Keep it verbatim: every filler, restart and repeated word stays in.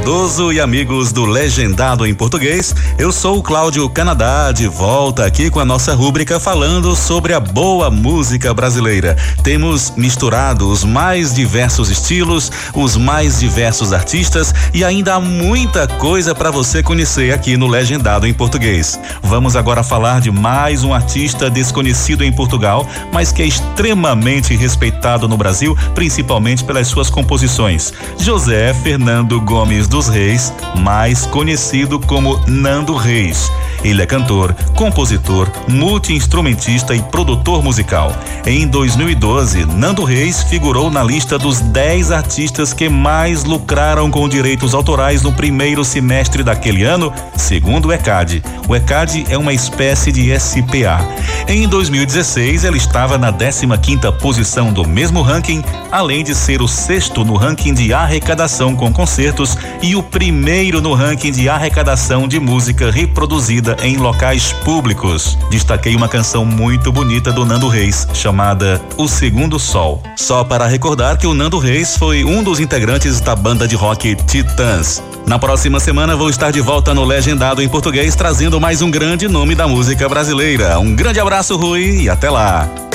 Cardoso e amigos do Legendado em Português, eu sou o Cláudio Canadá, de volta aqui com a nossa rúbrica falando sobre a boa música brasileira. Temos misturado os mais diversos estilos, os mais diversos artistas e ainda há muita coisa para você conhecer aqui no Legendado em Português. Vamos agora falar de mais um artista desconhecido em Portugal, mas que é extremamente respeitado no Brasil, principalmente pelas suas composições. José Fernando Gomes dos Reis, mais conhecido como Nando Reis. Ele é cantor, compositor, multi-instrumentista e produtor musical. Em dois mil e doze, Nando Reis figurou na lista dos dez artistas que mais lucraram com direitos autorais no primeiro semestre daquele ano, segundo o ECAD. O ECAD é uma espécie de S P A. Em dois mil e dezesseis, ele estava na décima quinta posição do mesmo ranking, além de ser o sexto no ranking de arrecadação com concertos e o primeiro no ranking de arrecadação de música reproduzida em locais públicos. Destaquei uma canção muito bonita do Nando Reis, chamada O Segundo Sol. Só para recordar que o Nando Reis foi um dos integrantes da banda de rock Titãs. Na próxima semana vou estar de volta no Legendado em Português, trazendo mais um grande nome da música brasileira. Um grande abraço, Rui, e até lá!